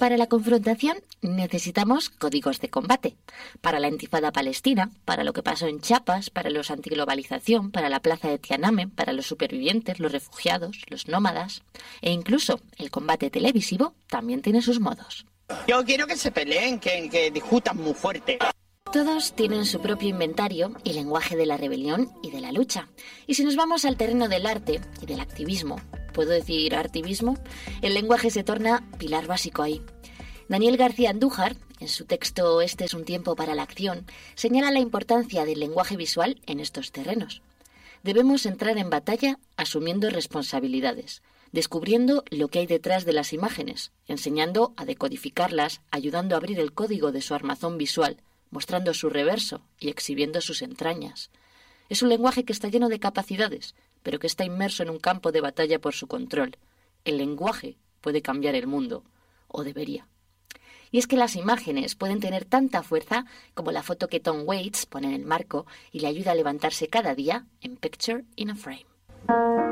Para la confrontación necesitamos códigos de combate. Para la intifada palestina, para lo que pasó en Chiapas, para los antiglobalización, para la plaza de Tiananmen, para los supervivientes, los refugiados, los nómadas. E incluso el combate televisivo también tiene sus modos. Yo quiero que se peleen, que discutan muy fuerte. Todos tienen su propio inventario y lenguaje de la rebelión y de la lucha. Y si nos vamos al terreno del arte y del activismo, ¿puedo decir artivismo? El lenguaje se torna pilar básico ahí. Daniel García Andújar, en su texto Este es un tiempo para la acción, señala la importancia del lenguaje visual en estos terrenos. Debemos entrar en batalla asumiendo responsabilidades, descubriendo lo que hay detrás de las imágenes, enseñando a decodificarlas, ayudando a abrir el código de su armazón visual, mostrando su reverso y exhibiendo sus entrañas. Es un lenguaje que está lleno de capacidades, pero que está inmerso en un campo de batalla por su control. El lenguaje puede cambiar el mundo, o debería. Y es que las imágenes pueden tener tanta fuerza como la foto que Tom Waits pone en el marco y le ayuda a levantarse cada día en Picture in a Frame.